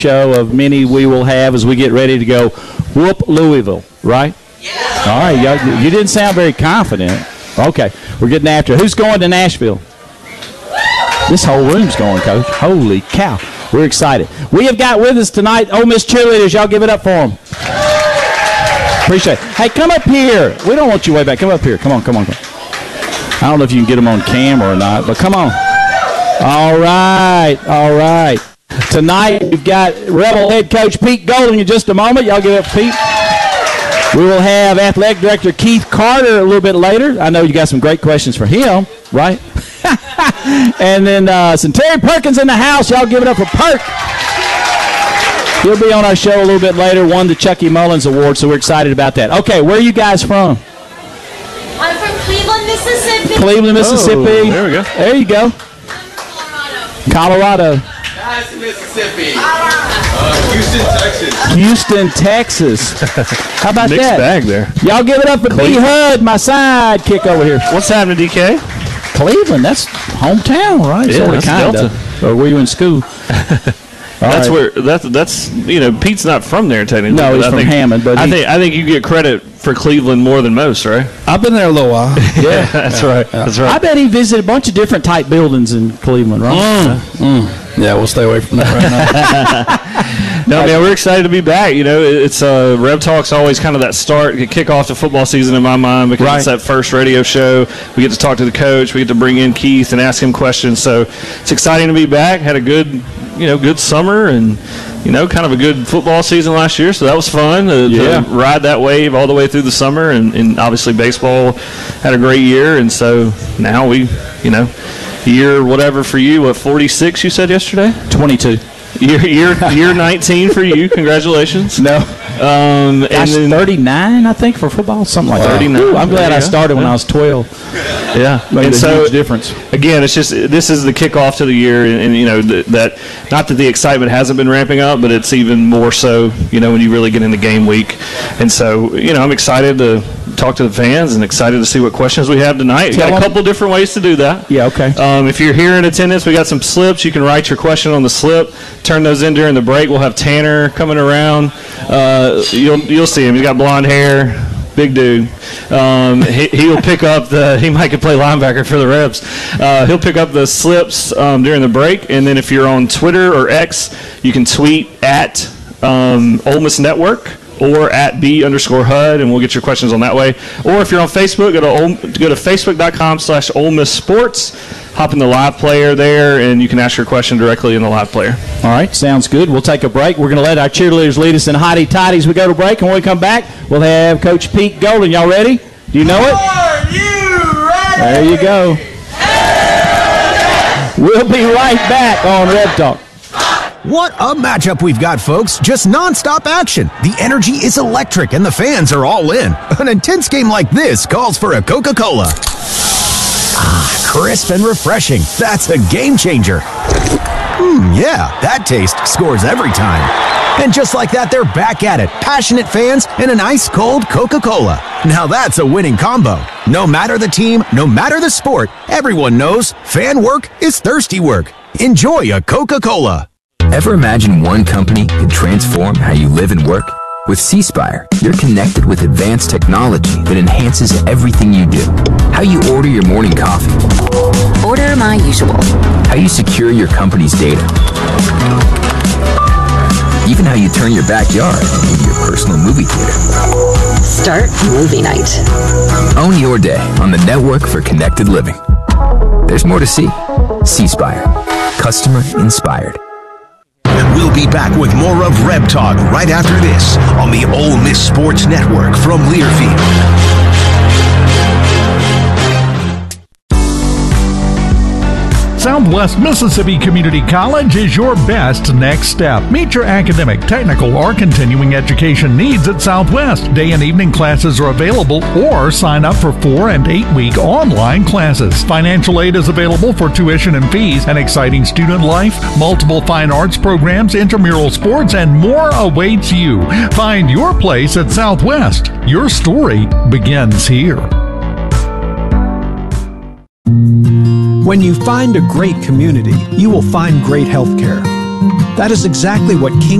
show of many we will have as we get ready to go whoop Louisville, right? Yeah. All right, you didn't sound very confident. Okay, we're getting after it. Who's going to Nashville? This whole room's going, Coach. Holy cow. We're excited. We have got with us tonight Ole Miss cheerleaders. Y'all give it up for them. Appreciate it. Hey, come up here. We don't want you way back. Come up here. Come on. I don't know if you can get them on camera or not, but come on. All right. Tonight, we've got Rebel head coach Pete Golding in just a moment. Y'all give it up for Pete. We will have athletic director Keith Carter a little bit later. I know you got some great questions for him, right? And then some Terry Perkins in the house. Y'all give it up for Perk. He'll be on our show a little bit later, won the Chucky Mullins Award, so we're excited about that. Okay, where are you guys from? I'm from Cleveland, Mississippi. Cleveland, Mississippi. Oh, there we go. There you go. Colorado. Madison, Mississippi. Houston, Texas. How about Mixed that? bag there. Y'all give it up for B. Hud, my sidekick over here. What's happening, DK? Cleveland, that's hometown, right? Yeah, Sort of, that's kinda. Or were you in school? That's right. where that's Pete's not from there technically. No, he's but from Hammond. But I think you get credit for Cleveland more than most, right? I've been there a little while. Yeah, that's right. That's right. I bet he visited a bunch of different type buildings in Cleveland, right? Yeah, we'll stay away from that right now. No, man, we're excited to be back. It's Rev Talk's always kind of that start, kick off the football season in my mind because it's that first radio show. We get to talk to the coach. We get to bring in Keith and ask him questions. So it's exciting to be back. Had a good summer and kind of a good football season last year. So that was fun to ride that wave all the way through the summer. And obviously baseball had a great year. And so now we, year whatever for you, 46 you said yesterday? 22. Year 19 for you. Congratulations. No. And then 39, I think, for football, something like that. 39. Ooh, I'm glad I started when I was 12. Yeah, Made a huge difference. Again, it's just this is the kickoff to the year, and that not that the excitement hasn't been ramping up, but it's even more so, when you really get into game week. And so, I'm excited to talk to the fans and excited to see what questions we have tonight. We've got a couple different ways to do that. Yeah, okay. If you're here in attendance, we got some slips. You can write your question on the slip. Turn those in during the break. We'll have Tanner coming around. You'll see him. He's got blonde hair. Big dude. He'll pick up he might could play linebacker for the Rebs. He'll pick up the slips during the break. And then if you're on Twitter or X, you can tweet at Ole Miss Network or at B_HUD, and we'll get your questions on that way. Or if you're on Facebook, go to facebook.com/Ole Miss Sports. Hop in the live player there, and you can ask your question directly in the live player. All right, sounds good. We'll take a break. We're going to let our cheerleaders lead us in hotty toddies. We go to break, and when we come back, we'll have Coach Pete Golding. Y'all ready? Do you know it? Are you ready? There you go. We'll be right back on Red Talk. What a matchup we've got, folks. Just nonstop action. The energy is electric, and the fans are all in. An intense game like this calls for a Coca-Cola. Crisp and refreshing. That's a game changer. Yeah, that taste scores every time. And just like that, they're back at it. Passionate fans and an ice-cold Coca-Cola. Now that's a winning combo. No matter the team, no matter the sport, everyone knows fan work is thirsty work. Enjoy a Coca-Cola. Ever imagine one company could transform how you live and work? With C-Spire, you're connected with advanced technology that enhances everything you do. How you order your morning coffee. Order my usual. How you secure your company's data. Even how you turn your backyard into your personal movie theater. Start movie night. Own your day on the network for connected living. There's more to see. C-Spire. Customer inspired. And we'll be back with more of Reb Talk right after this on the Ole Miss Sports Network from Learfield. Southwest Mississippi Community College is your best next step. Meet your academic, technical, or continuing education needs at Southwest. Day and evening classes are available, or sign up for 4- and 8-week online classes. Financial aid is available for tuition and fees, an exciting student life, multiple fine arts programs, intramural sports, and more awaits you. Find your place at Southwest. Your story begins here. When you find a great community, you will find great health care. That is exactly what King